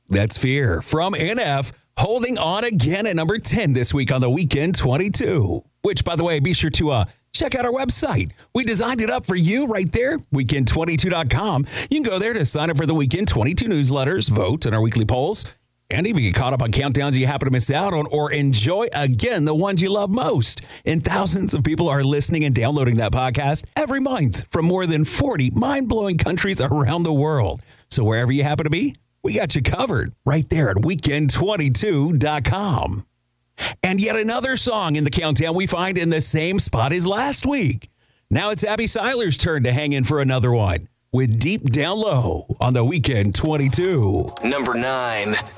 That's Fear from NF, holding on again at number 10 this week on the Weekend 22. Which, by the way, be sure to check out our website. We designed it up for you right there, weekend22.com. You can go there to sign up for the Weekend 22 newsletters, vote on our weekly polls, and even get caught up on countdowns you happen to miss out on, or enjoy, again, the ones you love most. And thousands of people are listening and downloading that podcast every month from more than 40 mind-blowing countries around the world. So wherever you happen to be, we got you covered right there at weekend22.com. And yet another song in the countdown we find in the same spot as last week. Now it's Abby Seiler's turn to hang in for another one with Deep Down Low on the Weekend 22. Number 9.